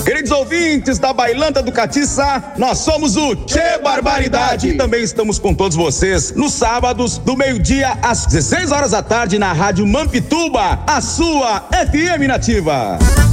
Queridos ouvintes da Bailanta do Catiça, nós somos o Tchê Barbaridade. E também estamos com todos vocês nos sábados, do meio-dia às 16 horas da tarde, na Rádio Mampituba, a sua FM Nativa.